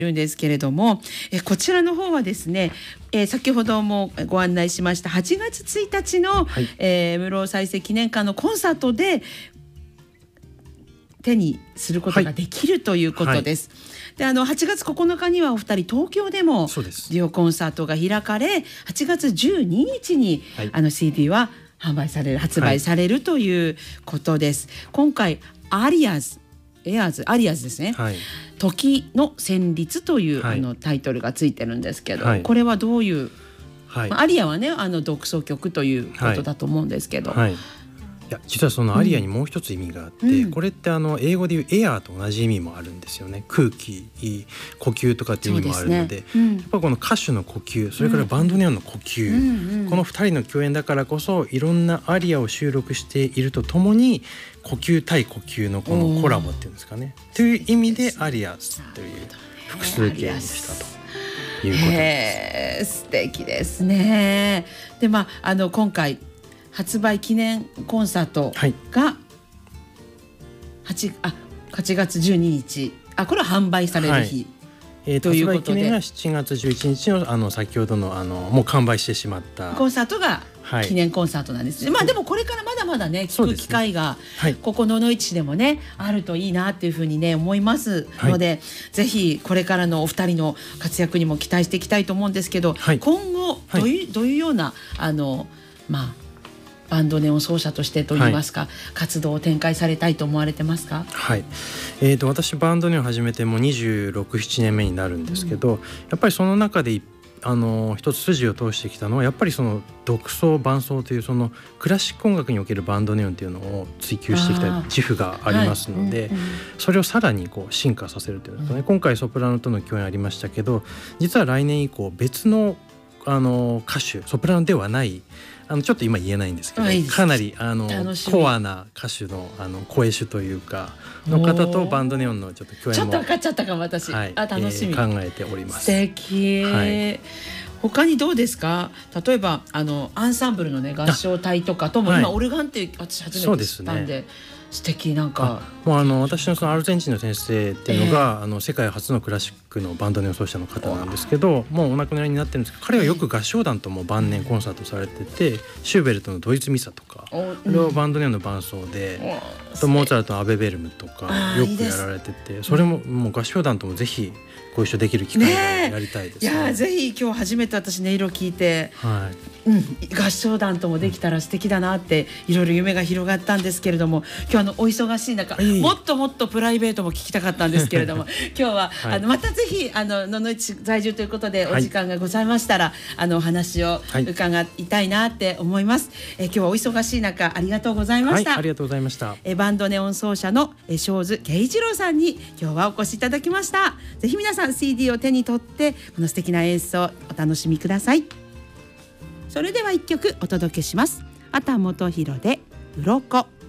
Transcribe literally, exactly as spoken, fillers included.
るんですけれども、えこちらの方はですね、えー、先ほどもご案内しましたはちがつついたちの、はい、えー、室生再生記念館のコンサートで手にすることができる、はい、ということです。はい、であのはちがつここのかにはお二人東京でもデュオコンサートが開かれ、はちがつじゅうににちに、はい、あの シーディー は販売される発売されるということです。はい、今回アリアズエアーズアリアズですね、はい、時の旋律という、はい、あのタイトルがついてるんですけど、はい、これはどういう、はい、まあ、アリアはねあの独奏曲ということだと思うんですけど、はいはい、いや実はそのアリアにもう一つ意味があって、うん、これってあの英語でいうエアーと同じ意味もあるんですよね。空気呼吸とかっていう意味もあるの で, で、ね、うん、やっぱこの歌手の呼吸、それからバンドネオンの呼吸、うんうん、このふたりの共演だからこそいろんなアリアを収録しているとともに呼吸対呼吸のこのコラボっていうんですかね、という意味でアリアスという複数形にしたということです。 素敵ですね。で、まあ、あの今回発売記念コンサートが 8, あはちがつじゅうににち、あこれは販売される日、はい、 えー、ということで発売記念がしちがつじゅういちにち の, あの先ほど の, あのもう完売してしまったコンサートが記念コンサートなんですね。はい、まあでもこれからまだまだね聞く機会が、ね、はい、ここ野々市でもねあるといいなっていうふうにね思いますので、はい、ぜひこれからのお二人の活躍にも期待していきたいと思うんですけど、はい、今後どういう、はい、どういうようなあのまあバンドネオン奏者としてといいますか、はい、活動を展開されたいと思われてますか？ はい、えー、と私バンドネオン始めてもうにじゅうろく、ななねんめになるんですけど、うん、やっぱりその中であの一つ筋を通してきたのはやっぱりその独奏伴奏というそのクラシック音楽におけるバンドネオンというのを追求してきた自負がありますので、はい、うんうん、それをさらにこう進化させるというのとね、うん、今回ソプラノとの共演ありましたけど、実は来年以降別のあの歌手ソプラノではないあのちょっと今言えないんですけど、かなりあのコアな歌手 の, あの声手というかの方とバンドネオンのちょっと共演もちょっと分かっちゃったかも私、はい、あ楽しみ、 えー、考えております。 素敵、はい、他にどうですか？例えばあのアンサンブルのね合唱隊とかとも今、はい、オルガンって私初めて知ったんで、素敵。なんかもうあの私のそのアルゼンチンの先生っていうのが、えー、あの世界初のクラシックのバンドネオン奏者の方なんですけど、もうお亡くなりになってるんですけど、彼はよく合唱団とも晩年コンサートされてて、シューベルトのドイツミサとか、これをバンドネオンの伴奏で、あとモーツァルトのアベベルムとかよくやられてて、それももう合唱団ともぜひご一緒できる機会をやりたいですね。 ね、いやぜひ今日初めて私音色聞いて、はい、うん、合唱団ともできたら素敵だなっていろいろ夢が広がったんですけれども、今日あのお忙しい中、いいもっともっとプライベートも聞きたかったんですけれども今日は、はい、あのまたぜひあの野々市在住ということでお時間がございましたら、はい、あのお話を伺いたいなって思います。はい、え今日はお忙しい中ありがとうございました。 はい、ありがとうございました。 えバンドネオン奏者の庄司圭一郎さんに今日はお越しいただきました。ぜひ皆さん シーディー を手に取ってこの素敵な演奏お楽しみください。それではいっきょくお届けします。秦基博で鱗。